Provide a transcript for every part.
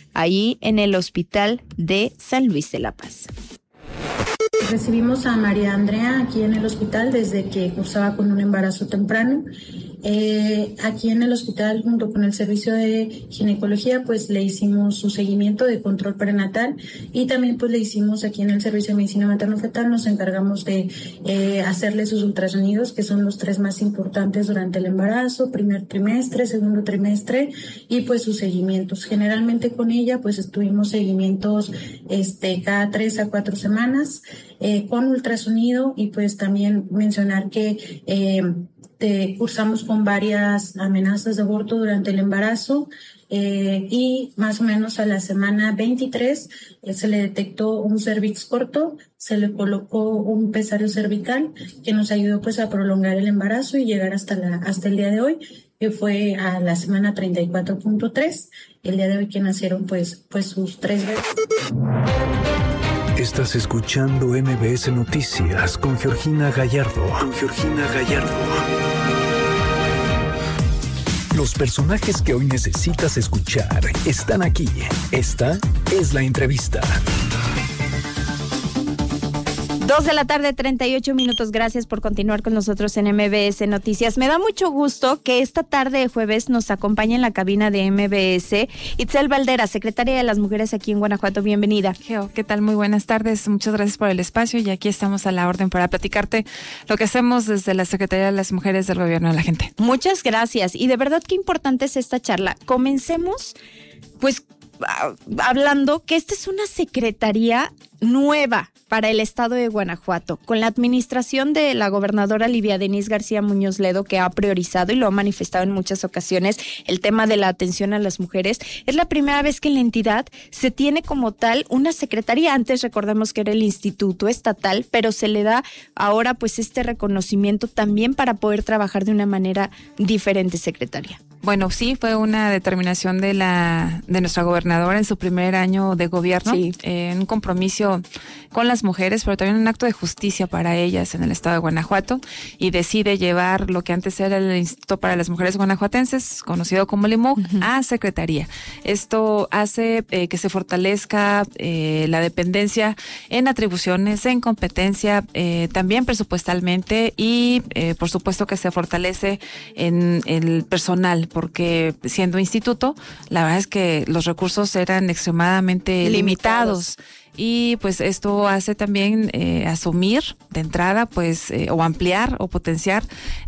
ahí en el Hospital de San Luis de la Paz. Recibimos a María Andrea aquí en el hospital desde que cursaba con un embarazo temprano. Aquí en el hospital, junto con el servicio de ginecología, pues le hicimos su seguimiento de control prenatal y también pues le hicimos aquí en el servicio de medicina materno-fetal, nos encargamos de hacerle sus ultrasonidos, que son los 3 más importantes durante el embarazo, primer trimestre, segundo trimestre, y pues sus seguimientos. Generalmente con ella pues estuvimos seguimientos cada 3 a 4 semanas con ultrasonido, y pues también mencionar que cursamos con varias amenazas de aborto durante el embarazo, y más o menos a la semana 23 se le detectó un cervix corto, se le colocó un pesario cervical que nos ayudó pues a prolongar el embarazo y llegar hasta el día de hoy, que fue a la semana 34.3, el día de hoy que nacieron pues sus 3 bebés. Estás escuchando MBS Noticias con Georgina Gallardo. Los personajes que hoy necesitas escuchar están aquí. Esta es la entrevista. 2:38 p.m. Gracias por continuar con nosotros en MBS Noticias. Me da mucho gusto que esta tarde de jueves nos acompañe en la cabina de MBS Itzel Valdera, secretaria de las Mujeres aquí en Guanajuato. Bienvenida. Geo, ¿qué tal? Muy buenas tardes. Muchas gracias por el espacio y aquí estamos a la orden para platicarte lo que hacemos desde la Secretaría de las Mujeres del Gobierno de la Gente. Muchas gracias. Y de verdad qué importante es esta charla. Comencemos, pues, hablando que esta es una secretaría nueva para el estado de Guanajuato, con la administración de la gobernadora Livia Denisse García Muñoz Ledo, que ha priorizado y lo ha manifestado en muchas ocasiones el tema de la atención a las mujeres. Es la primera vez que en la entidad se tiene como tal una secretaría. Antes recordemos que era el Instituto Estatal, pero se le da ahora pues este reconocimiento también para poder trabajar de una manera diferente, secretaria. Bueno, sí, fue una determinación de nuestra gobernadora en su primer año de gobierno, sí. Un compromiso con las mujeres, pero también un acto de justicia para ellas en el estado de Guanajuato, y decide llevar lo que antes era el Instituto para las Mujeres Guanajuatenses, conocido como el IMUG, a secretaría. Esto hace que se fortalezca la dependencia en atribuciones, en competencia, también presupuestalmente, y por supuesto que se fortalece en el personal, porque siendo instituto, la verdad es que los recursos eran extremadamente limitados. Y pues esto hace también asumir de entrada pues o ampliar o potenciar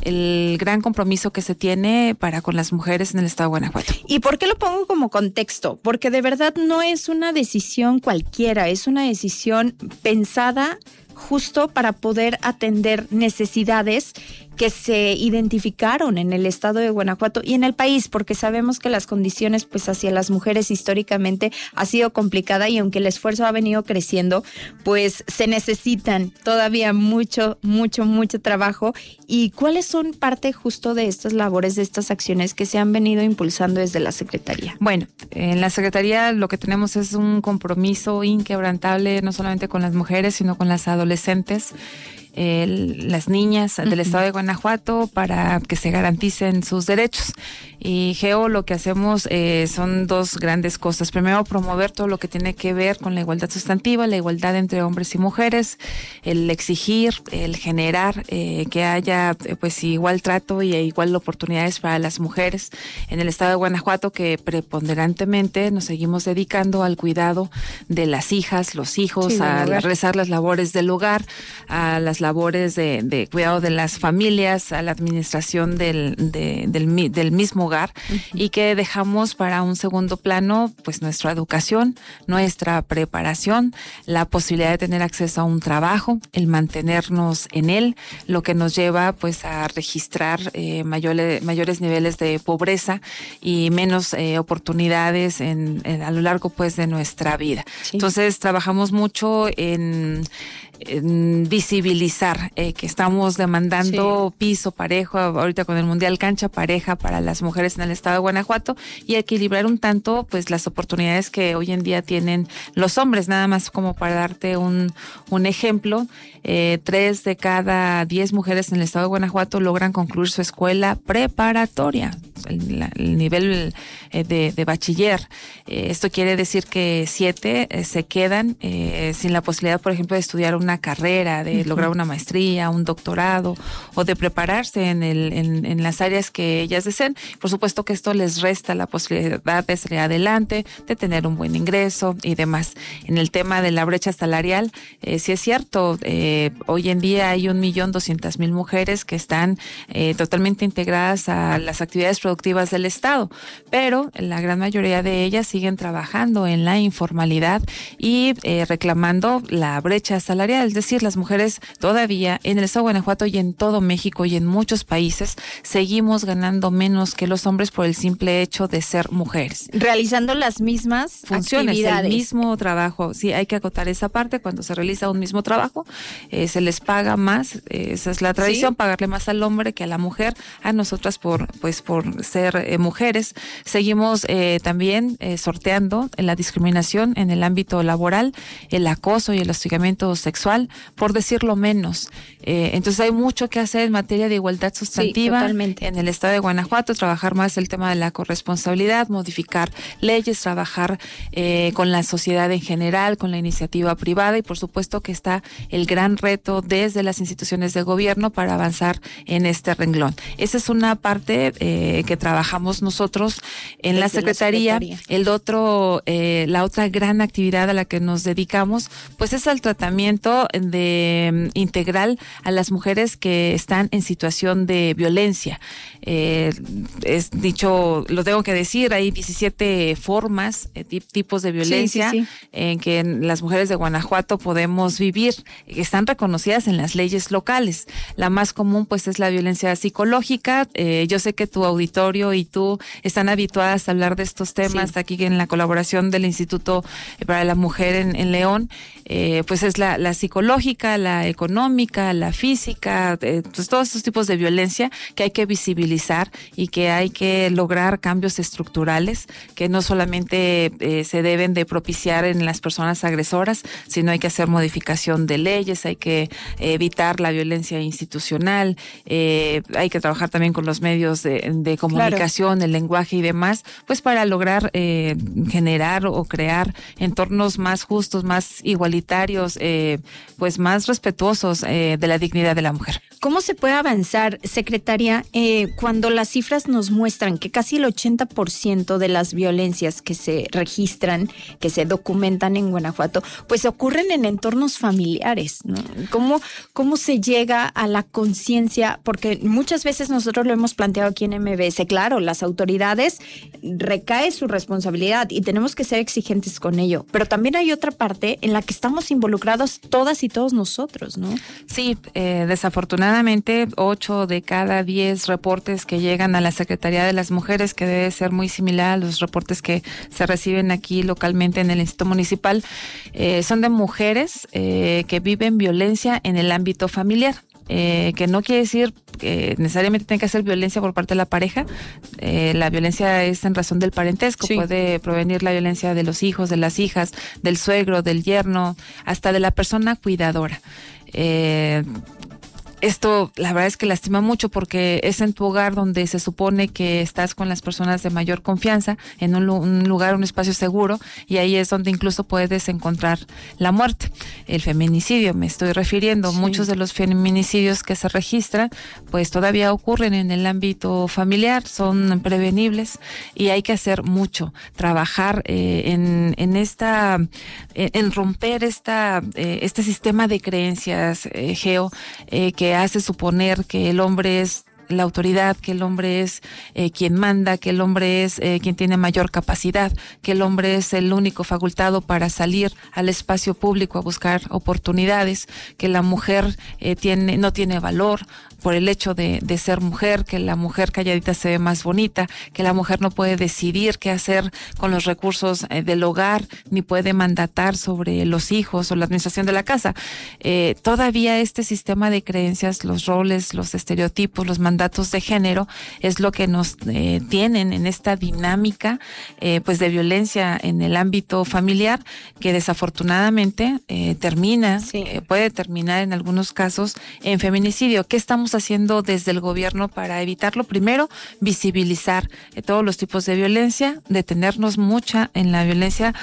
el gran compromiso que se tiene para con las mujeres en el estado de Guanajuato. ¿Y por qué lo pongo como contexto? Porque de verdad no es una decisión cualquiera, es una decisión pensada justo para poder atender necesidades que se identificaron en el estado de Guanajuato y en el país, porque sabemos que las condiciones pues hacia las mujeres históricamente ha sido complicada, y aunque el esfuerzo ha venido creciendo, pues se necesitan todavía mucho trabajo. ¿Y cuáles son parte justo de estas labores, de estas acciones que se han venido impulsando desde la Secretaría? Bueno, en la Secretaría lo que tenemos es un compromiso inquebrantable, no solamente con las mujeres, sino con las adolescentes, las niñas del estado de Guanajuato, para que se garanticen sus derechos. Y Geo, lo que hacemos son 2 grandes cosas. Primero, promover todo lo que tiene que ver con la igualdad sustantiva, la igualdad entre hombres y mujeres, el exigir, el generar que haya pues igual trato y igual oportunidades para las mujeres en el estado de Guanajuato, que preponderantemente nos seguimos dedicando al cuidado de las hijas, los hijos, sí, a realizar las labores del hogar, a las labores de cuidado de las familias, a la administración del mismo hogar, y que dejamos para un segundo plano pues nuestra educación, nuestra preparación, la posibilidad de tener acceso a un trabajo, el mantenernos en él, lo que nos lleva pues a registrar mayores niveles de pobreza y menos oportunidades a lo largo pues de nuestra vida. Sí. Entonces trabajamos mucho en visibilizar que estamos demandando piso parejo, ahorita con el Mundial, cancha pareja para las mujeres en el estado de Guanajuato, y equilibrar un tanto pues las oportunidades que hoy en día tienen los hombres. Nada más como para darte un ejemplo, 3 de cada 10 mujeres en el estado de Guanajuato logran concluir su escuela preparatoria. el nivel de bachiller. Esto quiere decir que 7 se quedan sin la posibilidad, por ejemplo, de estudiar una carrera, de lograr una maestría, un doctorado o de prepararse en las áreas que ellas deseen. Por supuesto que esto les resta la posibilidad de salir adelante, de tener un buen ingreso y demás. En el tema de la brecha salarial, sí es cierto, hoy en día hay 1.200.000 mujeres que están totalmente integradas a las actividades productivas del Estado, pero la gran mayoría de ellas siguen trabajando en la informalidad y reclamando la brecha salarial, es decir, las mujeres todavía en el Estado de Guanajuato y en todo México y en muchos países seguimos ganando menos que los hombres por el simple hecho de ser mujeres. Realizando las mismas funciones, actividades. El mismo trabajo. Sí, hay que acotar esa parte. Cuando se realiza un mismo trabajo, se les paga más. Esa es la tradición, ¿sí? Pagarle más al hombre que a la mujer. A nosotras por ser mujeres. Seguimos también sorteando la discriminación en el ámbito laboral, el acoso y el hostigamiento sexual, por decirlo menos. Entonces hay mucho que hacer en materia de igualdad sustantiva en el Estado de Guanajuato, trabajar más el tema de la corresponsabilidad, modificar leyes, trabajar con la sociedad en general, con la iniciativa privada y por supuesto que está el gran reto desde las instituciones de gobierno para avanzar en este renglón. Esa es una parte que trabajamos nosotros en la Secretaría. La otra gran actividad a la que nos dedicamos pues es al tratamiento integral a las mujeres que están en situación de violencia. Lo tengo que decir, hay 17 formas, tipos de violencia en que las mujeres de Guanajuato podemos vivir, que están reconocidas en las leyes locales. La más común pues es la violencia psicológica. Yo sé que tu auditorio y tú están habituadas a hablar de estos temas aquí en la colaboración del Instituto para la Mujer en León. Pues es la psicológica, la económica, la física, pues todos estos tipos de violencia que hay que visibilizar y que hay que lograr cambios estructurales que no solamente se deben de propiciar en las personas agresoras, sino hay que hacer modificación de leyes, hay que evitar la violencia institucional, hay que trabajar también con los medios de comunicación, el lenguaje y demás, pues para lograr generar o crear entornos más justos, más igualitarios, pues más respetuosos de la dignidad de la mujer. ¿Cómo se puede avanzar, secretaria, cuando las cifras nos muestran que casi el 80% de las violencias que se registran, que se documentan en Guanajuato, pues ocurren en entornos familiares, ¿no? ¿Cómo se llega a la conciencia? Porque muchas veces nosotros lo hemos planteado aquí en MBS, claro, las autoridades recae su responsabilidad y tenemos que ser exigentes con ello, pero también hay otra parte en la que estamos involucrados todas y todos nosotros, ¿no? Sí, desafortunadamente 8 de cada 10 reportes que llegan a la Secretaría de las Mujeres, que debe ser muy similar a los reportes que se reciben aquí localmente en el Instituto Municipal, son de mujeres que viven violencia en el ámbito familiar. Que no quiere decir que necesariamente tenga que ser violencia por parte de la pareja. La violencia es en razón del parentesco, puede provenir la violencia de los hijos, de las hijas, del suegro, del yerno, hasta de la persona cuidadora. Esto la verdad es que lastima mucho porque es en tu hogar donde se supone que estás con las personas de mayor confianza, en un lugar, un espacio seguro, y ahí es donde incluso puedes encontrar la muerte. El feminicidio, me estoy refiriendo, muchos de los feminicidios que se registran pues todavía ocurren en el ámbito familiar, son prevenibles y hay que hacer mucho, trabajar en romper este sistema de creencias, que hace suponer que el hombre es la autoridad, que el hombre es quien manda, que el hombre es quien tiene mayor capacidad, que el hombre es el único facultado para salir al espacio público a buscar oportunidades, que la mujer no tiene valor por el hecho de ser mujer, que la mujer calladita se ve más bonita, que la mujer no puede decidir qué hacer con los recursos del hogar, ni puede mandatar sobre los hijos o la administración de la casa. Todavía este sistema de creencias, los roles, los estereotipos, los mandatos datos de género es lo que nos tienen en esta dinámica pues de violencia en el ámbito familiar, que desafortunadamente puede terminar en algunos casos en feminicidio. ¿Qué estamos haciendo desde el gobierno para evitarlo? Primero, visibilizar todos los tipos de violencia, detenernos mucho en la violencia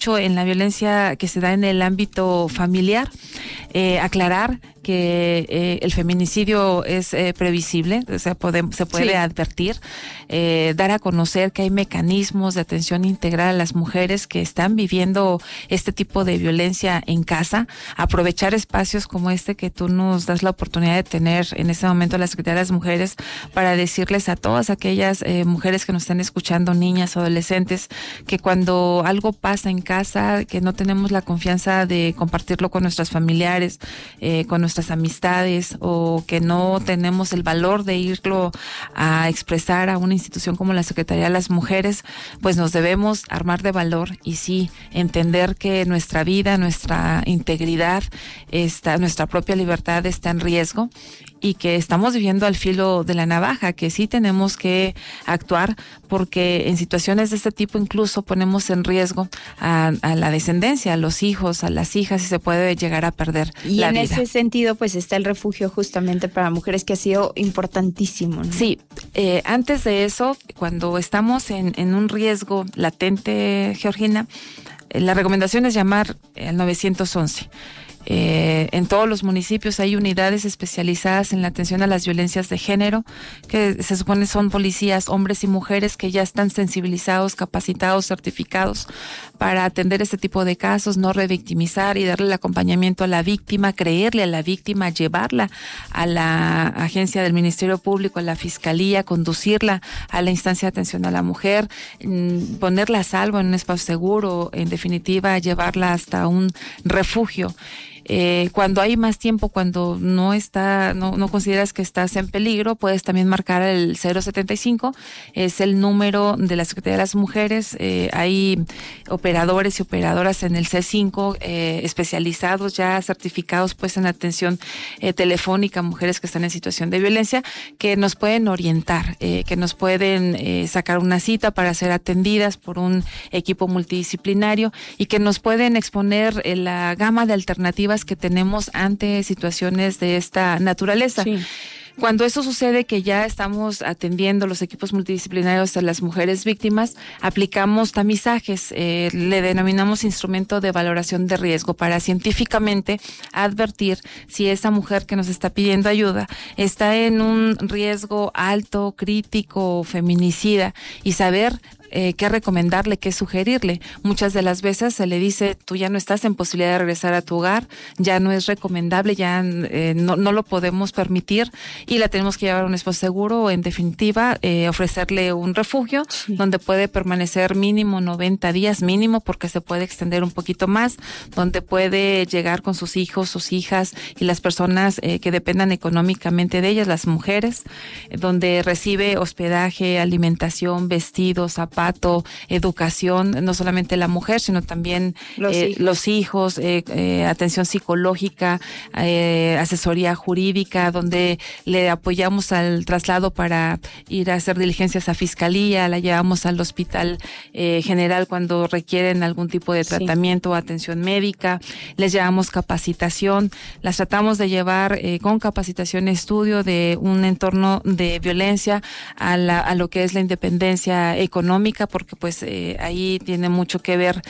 que se da en el ámbito familiar, aclarar que el feminicidio es previsible, o sea, se puede advertir, dar a conocer que hay mecanismos de atención integral a las mujeres que están viviendo este tipo de violencia en casa, aprovechar espacios como este que tú nos das la oportunidad de tener en este momento la Secretaría de las Mujeres, para decirles a todas aquellas mujeres que nos están escuchando, niñas, adolescentes, que cuando algo pasa en casa, que no tenemos la confianza de compartirlo con nuestras familiares, con nuestras amistades, o que no tenemos el valor de irlo a expresar a una institución como la Secretaría de las Mujeres, pues nos debemos armar de valor y sí entender que nuestra vida, nuestra integridad, nuestra propia libertad está en riesgo, y que estamos viviendo al filo de la navaja, que sí tenemos que actuar, porque en situaciones de este tipo incluso ponemos en riesgo a la descendencia, a los hijos, a las hijas, y se puede llegar a perder la vida. Y en ese sentido pues está el refugio justamente para mujeres, que ha sido importantísimo, ¿no? Sí, antes de eso, cuando estamos en un riesgo latente, Georgina, la recomendación es llamar al 911. En todos los municipios hay unidades especializadas en la atención a las violencias de género, que se supone son policías, hombres y mujeres, que ya están sensibilizados, capacitados, certificados para atender este tipo de casos, no revictimizar y darle el acompañamiento a la víctima, creerle a la víctima, llevarla a la agencia del Ministerio Público, a la Fiscalía, conducirla a la instancia de atención a la mujer, ponerla a salvo en un espacio seguro, en definitiva, llevarla hasta un refugio. Cuando hay más tiempo, cuando no consideras que estás en peligro, puedes también marcar el 075, es el número de la Secretaría de las Mujeres. Hay operadores y operadoras en el C5 especializados, ya certificados pues en atención telefónica a mujeres que están en situación de violencia, que nos pueden orientar, que nos pueden sacar una cita para ser atendidas por un equipo multidisciplinario, y que nos pueden exponer la gama de alternativas que tenemos ante situaciones de esta naturaleza. Sí. Cuando eso sucede, que ya estamos atendiendo los equipos multidisciplinarios a las mujeres víctimas, aplicamos tamizajes, le denominamos instrumento de valoración de riesgo, para científicamente advertir si esa mujer que nos está pidiendo ayuda está en un riesgo alto, crítico, feminicida, y saber qué recomendarle, qué sugerirle. Muchas de las veces se le dice: tú ya no estás en posibilidad de regresar a tu hogar, ya no es recomendable, ya no lo podemos permitir, y la tenemos que llevar a un espacio seguro, o en definitiva ofrecerle un refugio, sí, donde puede permanecer mínimo 90 días, mínimo, porque se puede extender un poquito más, donde puede llegar con sus hijos, sus hijas y las personas que dependan económicamente de ellas, las mujeres, donde recibe hospedaje, alimentación, vestidos, zapatos, educación, no solamente la mujer, sino también los hijos, atención psicológica, asesoría jurídica, donde le apoyamos al traslado para ir a hacer diligencias a fiscalía, la llevamos al hospital general cuando requieren algún tipo de tratamiento o atención médica, les llevamos capacitación, las tratamos de llevar con capacitación, estudio de un entorno de violencia a lo que es la independencia económica, porque pues ahí tiene mucho que ver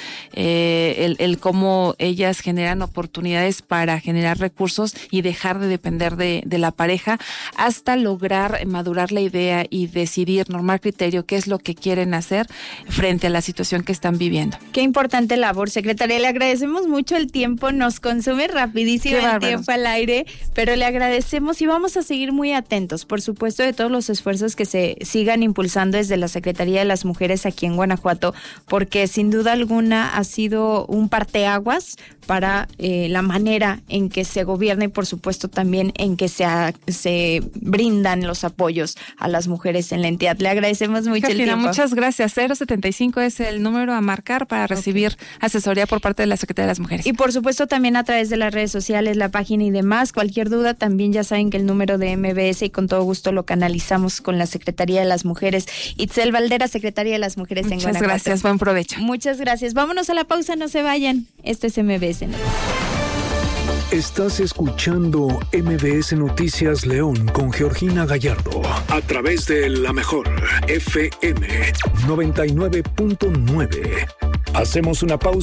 el cómo ellas generan oportunidades para generar recursos y dejar de depender de la pareja, hasta lograr madurar la idea y decidir, normar criterio, qué es lo que quieren hacer frente a la situación que están viviendo. Qué importante labor, secretaria. Le agradecemos mucho el tiempo, nos consume rapidísimo el tiempo al aire, pero le agradecemos y vamos a seguir muy atentos, por supuesto, de todos los esfuerzos que se sigan impulsando desde la Secretaría de las Mujeres mujeres aquí en Guanajuato, porque sin duda alguna ha sido un parteaguas para la manera en que se gobierna y por supuesto también en que se brindan los apoyos a las mujeres en la entidad. Le agradecemos mucho el tiempo. Muchas gracias. 075 es el número a marcar para recibir asesoría por parte de la Secretaría de las Mujeres. Y por supuesto también a través de las redes sociales, la página y demás. Cualquier duda también ya saben que el número de MBS, y con todo gusto lo canalizamos con la Secretaría de las Mujeres. Itzel Valdera, Secretaría de las Mujeres en Guanajuato. Muchas gracias, buen provecho. Muchas gracias. Vámonos a la pausa, no se vayan. Esto es MBS. Estás escuchando MBS Noticias León con Georgina Gallardo a través de La Mejor FM 99.9. Hacemos una pausa.